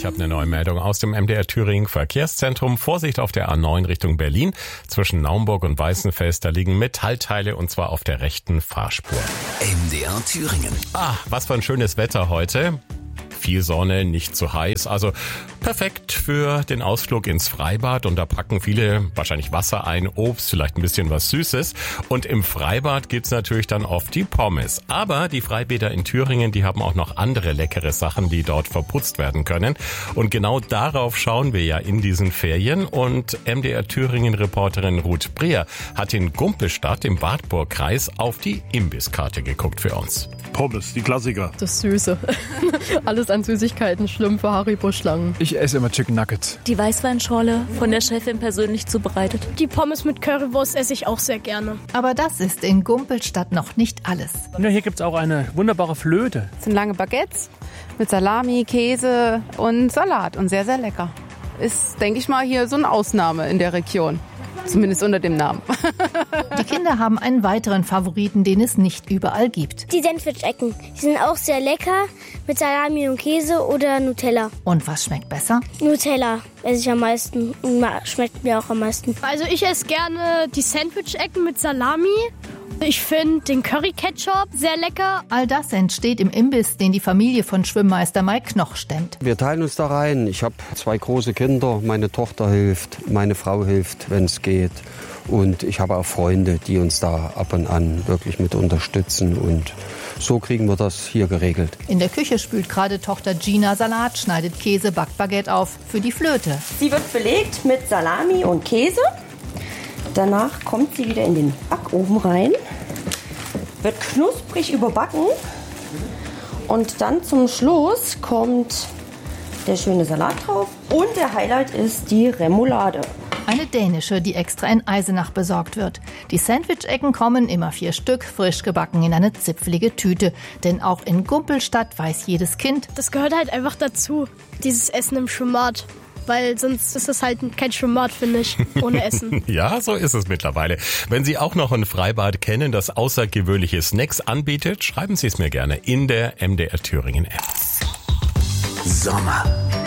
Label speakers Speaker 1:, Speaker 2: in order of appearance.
Speaker 1: Ich habe eine neue Meldung aus dem MDR Thüringen Verkehrszentrum. Vorsicht auf der A9 Richtung Berlin. Zwischen Naumburg und Weißenfels, da liegen Metallteile und zwar auf der rechten Fahrspur.
Speaker 2: MDR Thüringen.
Speaker 1: Was für ein schönes Wetter heute. Viel Sonne, nicht zu heiß, also perfekt für den Ausflug ins Freibad und da packen viele wahrscheinlich Wasser ein, Obst, vielleicht ein bisschen was Süßes und im Freibad gibt's natürlich dann oft die Pommes. Aber die Freibäder in Thüringen, die haben auch noch andere leckere Sachen, die dort verputzt werden können und genau darauf schauen wir ja in diesen Ferien und MDR Thüringen-Reporterin Ruth Breer hat in Gumpelstadt im Wartburgkreis auf die Imbisskarte geguckt für uns.
Speaker 3: Pommes, die Klassiker.
Speaker 4: Das Süße. Alles an Süßigkeiten, Schlümpfe, Haribo-Schlangen.
Speaker 5: Ich esse immer Chicken Nuggets.
Speaker 6: Die Weißweinschorle von der Chefin persönlich zubereitet.
Speaker 7: Die Pommes mit Currywurst esse ich auch sehr gerne.
Speaker 8: Aber das ist in Gumpelstadt noch nicht alles.
Speaker 9: Ja, hier gibt's auch eine wunderbare Flöte.
Speaker 10: Das sind lange Baguettes mit Salami, Käse und Salat und sehr, sehr lecker. Ist, denke ich mal, hier so eine Ausnahme in der Region. Zumindest unter dem Namen.
Speaker 8: Die Kinder haben einen weiteren Favoriten, den es nicht überall gibt.
Speaker 11: Die Sandwich-Ecken. Die sind auch sehr lecker mit Salami und Käse oder Nutella.
Speaker 8: Und was schmeckt besser?
Speaker 11: Nutella esse ich am meisten und schmeckt mir auch am meisten.
Speaker 7: Also ich esse gerne die Sandwich-Ecken mit Salami. Ich finde den Curry-Ketchup sehr lecker.
Speaker 8: All das entsteht im Imbiss, den die Familie von Schwimmmeister Mike Knoch stemmt.
Speaker 12: Wir teilen uns da rein. Ich habe 2 große Kinder. Meine Tochter hilft, meine Frau hilft, wenn es geht. Und ich habe auch Freunde, die uns da ab und an wirklich mit unterstützen. Und so kriegen wir das hier geregelt.
Speaker 8: In der Küche spült gerade Tochter Gina Salat, schneidet Käse, backt Baguette auf für die Flöte.
Speaker 13: Sie wird belegt mit Salami und Käse. Danach kommt sie wieder in den Backofen rein, wird knusprig überbacken und dann zum Schluss kommt der schöne Salat drauf und der Highlight ist die Remoulade.
Speaker 8: Eine dänische, die extra in Eisenach besorgt wird. Die Sandwich-Ecken kommen, immer 4 Stück, frisch gebacken in eine zipfelige Tüte. Denn auch in Gumpelstadt weiß jedes Kind,
Speaker 7: das gehört halt einfach dazu, dieses Essen im Schwimmbad. Weil sonst ist es halt kein Schwimmbad, finde ich, ohne Essen.
Speaker 1: Ja, so ist es mittlerweile. Wenn Sie auch noch ein Freibad kennen, das außergewöhnliche Snacks anbietet, schreiben Sie es mir gerne in der MDR Thüringen App.
Speaker 2: Sommer.